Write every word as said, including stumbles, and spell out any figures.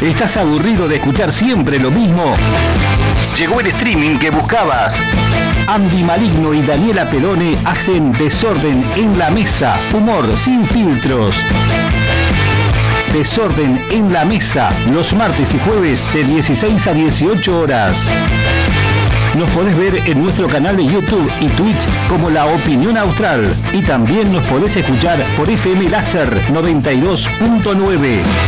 ¿Estás aburrido de escuchar siempre lo mismo? Llegó el streaming que buscabas. Andy Maligno y Daniela Pelone hacen Desorden en la Mesa. Humor sin filtros. Desorden en la Mesa. Los martes y jueves de dieciséis a dieciocho horas. Nos podés ver en nuestro canal de YouTube y Twitch como La Opinión Austral. Y también nos podés escuchar por F M Láser noventa y dos punto nueve.